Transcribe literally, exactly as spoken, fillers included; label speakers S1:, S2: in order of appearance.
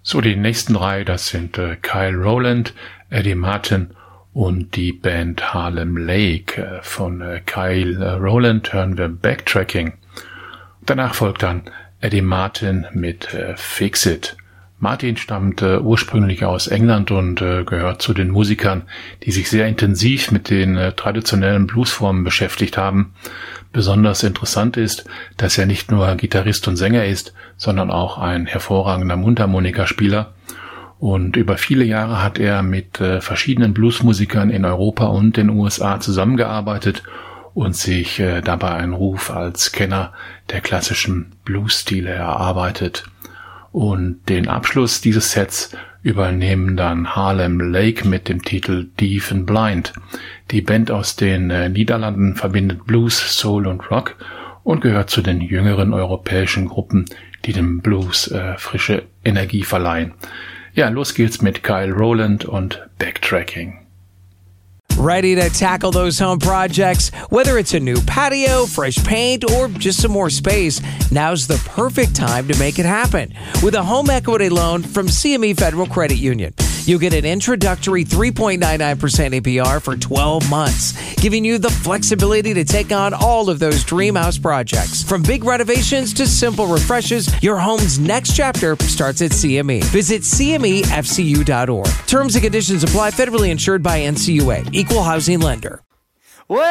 S1: So, die nächsten drei, das sind äh, Kyle Rowland, Eddie Martin und die Band Harlem Lake. Äh, von äh, Kyle äh, Rowland hören wir Backtracking. Danach folgt dann Eddie Martin mit äh, Fix It. Martin stammt äh, ursprünglich aus England und äh, gehört zu den Musikern, die sich sehr intensiv mit den äh, traditionellen Bluesformen beschäftigt haben. Besonders interessant ist, dass er nicht nur Gitarrist und Sänger ist, sondern auch ein hervorragender Mundharmonikaspieler. Und über viele Jahre hat er mit äh, verschiedenen Bluesmusikern in Europa und den U S A zusammengearbeitet und sich äh, dabei einen Ruf als Kenner der klassischen Bluesstile erarbeitet. Und den Abschluss dieses Sets übernehmen dann Harlem Lake mit dem Titel Deaf and Blind. Die Band aus den äh, Niederlanden verbindet Blues, Soul und Rock und gehört zu den jüngeren europäischen Gruppen, die dem Blues äh, frische Energie verleihen. Ja, los geht's mit Kyle Rowland und Backtracking.
S2: Ready to tackle those home projects? Whether it's a new patio, fresh paint, or just some more space, now's the perfect time to make it happen with a home equity loan from C M E Federal Credit Union. You'll get an introductory three point nine nine percent A P R for twelve months, giving you the flexibility to take on all of those dream house projects. From big renovations to simple refreshes, your home's next chapter starts at C M E. Visit C M E F C U dot org. Terms and conditions apply. Federally insured by N C U A. Equal housing lender.